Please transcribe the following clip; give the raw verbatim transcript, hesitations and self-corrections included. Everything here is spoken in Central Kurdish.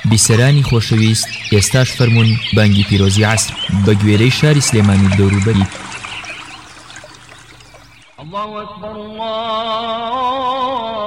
بیسەرانی خۆشەویست، ئێستاش فەرمونون بانگی پیرۆزی عەسر بە گوێرەی شاری سلێمانی دەوروبەری. الله أكبر الله